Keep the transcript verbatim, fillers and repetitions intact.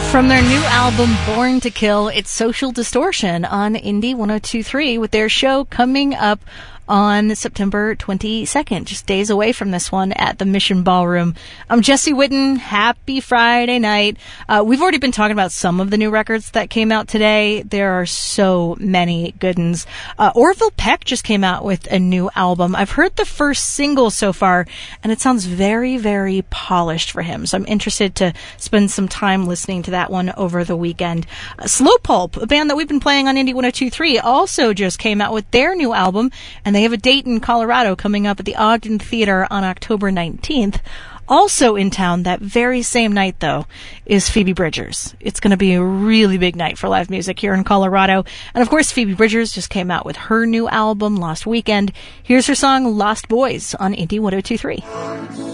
From their new album, Born to Kill, it's Social Distortion on Indie one oh two point three with their show coming up on September twenty-second, just days away from this one at the Mission Ballroom. I'm Jesse Whitten. Happy Friday night. Uh, we've already been talking about some of the new records that came out today. There are so many good ones. Uh, Orville Peck just came out with a new album. I've heard the first single so far, and it sounds very, very polished for him. So I'm interested to spend some time listening to that one over the weekend. Uh, Slow Pulp, a band that we've been playing on Indie one oh two point three, also just came out with their new album, and they They have a date in Colorado coming up at the Ogden Theater on October nineteenth. Also in town that very same night, though, is Phoebe Bridgers. It's going to be a really big night for live music here in Colorado. And of course, Phoebe Bridgers just came out with her new album last weekend. Here's her song, Lost Boys, on Indie one oh two point three.